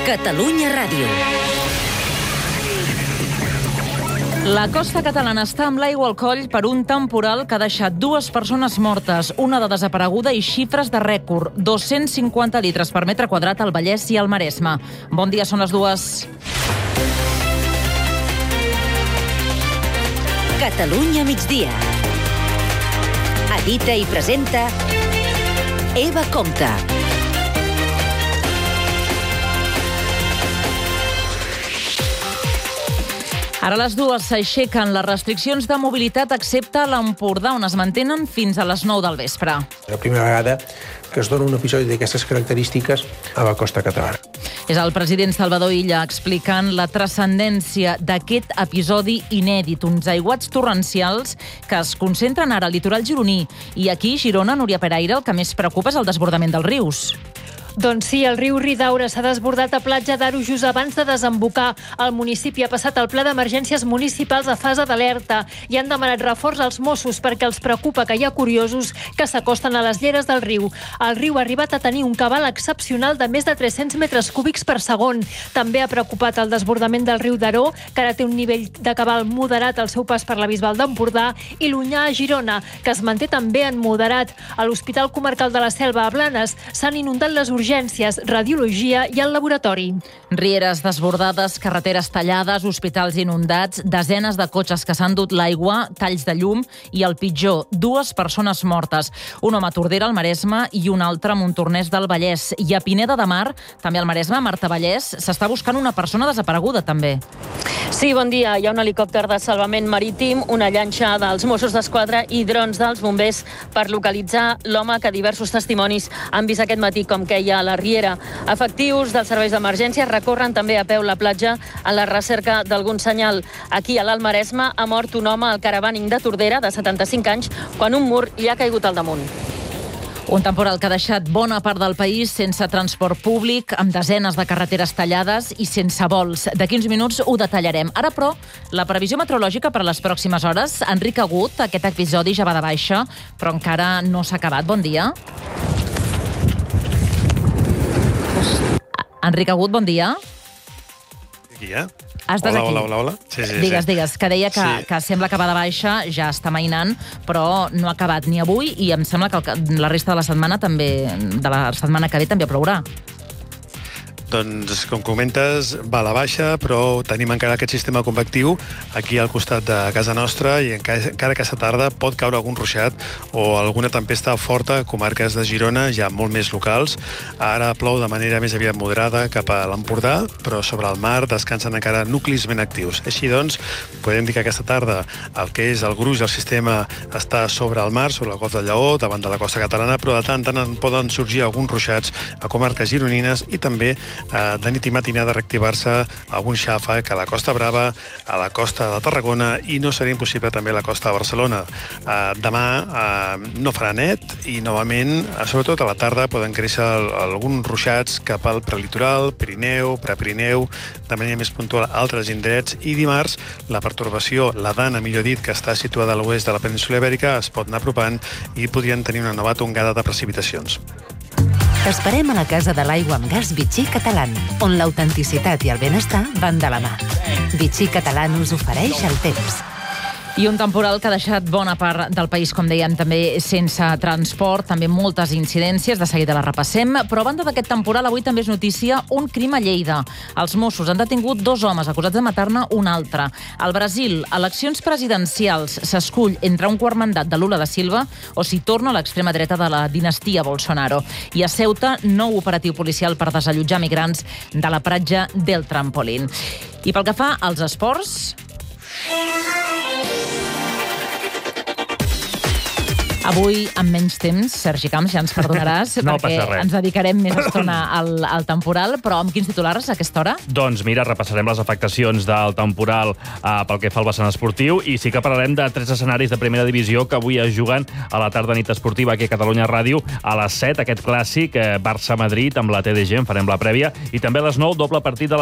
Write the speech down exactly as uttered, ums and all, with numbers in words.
Catalunya Ràdio. La costa catalana està amb l'aigua al coll per un temporal que ha deixat dues persones mortes, una de desapareguda i xifres de rècord, dos-cents cinquanta litres per metre quadrat al Vallès i al Maresme. Bon dia, són les dues. Catalunya migdia. Edita i presenta Eva Compte. Ara les dues s'aixequen les restriccions de mobilitat excepte a l'Empordà, on es mantenen fins a les nou del vespre. La primera vegada que es dona un episodi d'aquestes característiques a la costa catalana. És el president Salvador Illa explicant la transcendència d'aquest episodi inèdit, uns aiguats torrencials que es concentren ara al litoral gironí. I aquí, Girona, Núria Peraire, el que més preocupa és el desbordament dels rius. Doncs sí, el riu Ridaura s'ha desbordat a Platja d'Aro just abans de desembocar. El municipi ha passat el pla d'emergències municipals a fase d'alerta i han demanat reforç als Mossos perquè els preocupa que hi ha curiosos que s'acosten a les lleres del riu. El riu ha arribat a tenir un cabal excepcional de més de tres-cents metres cúbics per segon. També ha preocupat el desbordament del riu Daró, que ara té un nivell de cabal moderat al seu pas per la Bisbal d'Empordà, i l'Onyar a Girona, que es manté també en moderat. A l'Hospital Comarcal de la Selva a Blanes s'han inundat les urgències, radiologia i el laboratori. Rieres desbordades, carreteres tallades, hospitals inundats, desenes de cotxes que s'han dut l'aigua, talls de llum i, el pitjor, dues persones mortes. Un home a Tordera, al Maresme, i un altre a Montornès del Vallès. I a Pineda de Mar, també al Maresme, Marta Vallès, s'està buscant una persona desapareguda, també. Sí, bon dia. Hi ha un helicòpter de salvament marítim, una llanxa dels Mossos d'Esquadra i drons dels bombers per localitzar l'home que diversos testimonis han vist aquest matí com queia a la Riera. Efectius dels serveis d'emergència recorren també a peu la platja en la recerca d'algun senyal. Aquí, a l'Alt Maresme, ha mort un home al caravaning de Tordera, de setanta-cinc anys, quan un mur li ha caigut al damunt. Un temporal que ha deixat bona part del país sense transport públic, amb desenes de carreteres tallades i sense vols. D'aquí uns minuts ho detallarem. Ara, però, la previsió meteorològica per a les pròximes hores. Enric Agut, aquest episodi ja va de baixa, però encara no s'ha acabat. Bon dia. Enric Agut, bon dia. Aquí, eh? Estàs hola, aquí. Hola, hola, hola. Sí, sí, digues, sí. digues, que deia que, sí. que sembla que va de baixa, ja està mainant, però no ha acabat ni avui i em sembla que la resta de la setmana també, de la setmana que ve també plourà. Doncs, com comentes, va a la baixa, però tenim encara aquest sistema convectiu aquí al costat de casa nostra i encara aquesta tarda pot caure algun ruixat o alguna tempesta forta a comarques de Girona, ja molt més locals. Ara plou de manera més aviat moderada cap a l'Empordà, però sobre el mar descansen encara nuclis ben actius. Així doncs, podem dir que aquesta tarda el que és el gruix del sistema està sobre el mar, sobre el Golf del Lleó, davant de la costa catalana, però de tant en tant poden sorgir alguns ruixats a comarques gironines i també de nit i matinada reactivar-se algun xàfec a la Costa Brava, a la costa de Tarragona i no seria impossible també a la costa de Barcelona. Demà no farà net i novament, sobretot a la tarda, poden créixer alguns ruixats cap al prelitoral, Pirineu, Prepirineu, de manera més puntual a altres indrets, i dimarts la pertorbació, la Dana, millor dit, que està situada a l'oest de la península Ibèrica, es pot anar apropant i podrien tenir una nova tongada de precipitacions. T'esperem a la Casa de l'Aigua amb Gas Vichy Catalan, on l'autenticitat i el benestar van de la mà. Vichy Catalan us ofereix el temps. I un temporal que ha deixat bona part del país, com dèiem, també sense transport, també moltes incidències, de seguida les repassem, però a banda d'aquest temporal, avui també és notícia un crim a Lleida. Els Mossos han detingut dos homes acusats de matar-ne un altre. Al Brasil, eleccions presidencials, s'escull entre un quart mandat de Lula da Silva o si torna a l'extrema dreta de la dinastia Bolsonaro. I a Ceuta, nou operatiu policial per desallotjar migrants de la platja del Trampolín. I pel que fa als esports... Avui, amb menys temps, Sergi Camps, ja ens perdonaràs, no perquè ens dedicarem més estona al, al temporal, però amb quins titulars a aquesta hora? Doncs mira, repassarem les afectacions del temporal eh, pel que fa al vessant esportiu i sí que parlarem de tres escenaris de primera divisió que avui es juguen a la tarda nit esportiva aquí a Catalunya Ràdio a les set, aquest clàssic eh, Barça-Madrid amb la T D G, en farem la prèvia, i també a les nou, doble partit de la